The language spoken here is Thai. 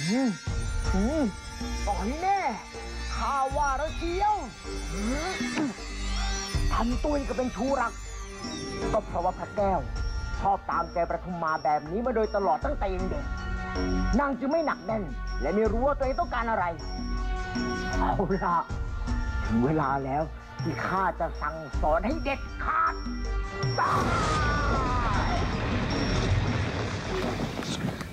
ต่อยแน่ข้าว่าแล้วเชียวทำตัวก็เป็นชูรักก็เพราะว่าพระแก้วชอบตามใจประทุมมาแบบนี้มาโดยตลอดตั้งแต่ยังเด็กนางจึงไม่หนักแน่นและไม่รู้ว่าตัวเองต้องการอะไรเอาล่ะถึงเวลาแล้วที่ข้าจะสั่งสอนให้เด็ดขาด